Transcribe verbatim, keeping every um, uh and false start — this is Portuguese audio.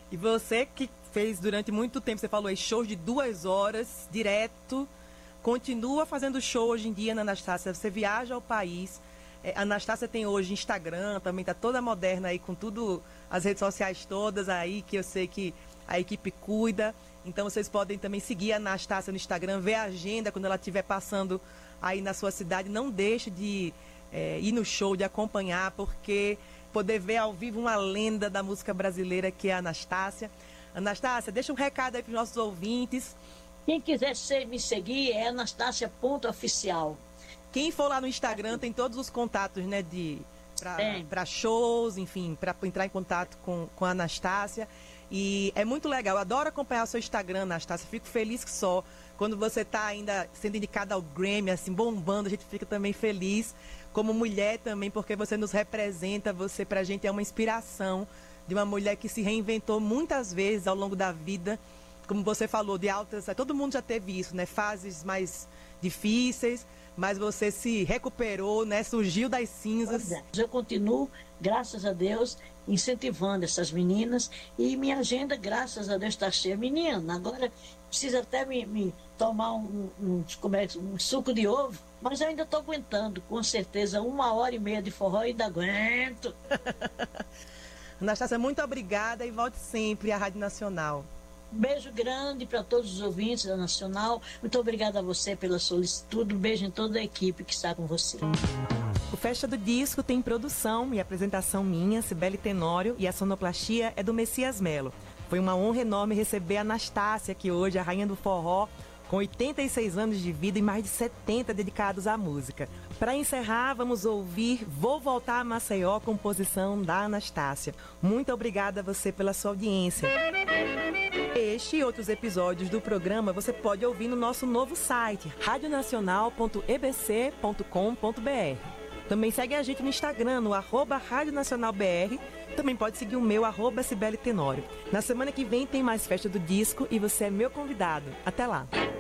E você que fez durante muito tempo, você falou aí, shows de duas horas, direto, continua fazendo show hoje em dia na Anastácia, você viaja ao país. É, a Anastácia tem hoje Instagram, também tá toda moderna aí, com tudo, as redes sociais todas aí, que eu sei que a equipe cuida. Então vocês podem também seguir a Anastácia no Instagram, ver a agenda quando ela estiver passando aí na sua cidade. Não deixe de é, ir no show, de acompanhar, porque poder ver ao vivo uma lenda da música brasileira que é a Anastácia. Anastácia, deixa um recado aí para os nossos ouvintes. Quem quiser ser, me seguir é anastácia ponto oficial. Quem for lá no Instagram tem todos os contatos, né, de para shows, enfim, para entrar em contato com, com a Anastácia. E é muito legal, eu adoro acompanhar o seu Instagram, Anastácia. Fico feliz que só quando você está ainda sendo indicada ao Grammy, assim, bombando, a gente fica também feliz. Como mulher também, porque você nos representa, você pra gente é uma inspiração de uma mulher que se reinventou muitas vezes ao longo da vida. Como você falou, de altas, todo mundo já teve isso, né? Fases mais difíceis, mas você se recuperou, né? Surgiu das cinzas. Eu continuo, graças a Deus, incentivando essas meninas e minha agenda, graças a Deus, está cheia. Menina, agora precisa até me, me tomar um, um, como é, um suco de ovo, mas eu ainda estou aguentando, com certeza, uma hora e meia de forró e ainda aguento. Anastácia, muito obrigada e volte sempre à Rádio Nacional. Um beijo grande para todos os ouvintes da Nacional. Muito obrigada a você pela solicitude. Um beijo em toda a equipe que está com você. O Festa do Disco tem produção e apresentação minha, Cibele Tenório, e a sonoplastia é do Messias Melo. Foi uma honra enorme receber a Anastácia, que hoje é a rainha do forró, com oitenta e seis anos de vida e mais de setenta dedicados à música. Para encerrar, vamos ouvir Vou Voltar a Maceió, composição da Anastácia. Muito obrigada a você pela sua audiência. Este e outros episódios do programa você pode ouvir no nosso novo site, rádio nacional ponto e b c ponto com ponto b r. Também segue a gente no Instagram, no arroba Rádio Nacional B R. Também pode seguir o meu, arroba Cibele Tenório. Na semana que vem tem mais Festa do Disco e você é meu convidado. Até lá!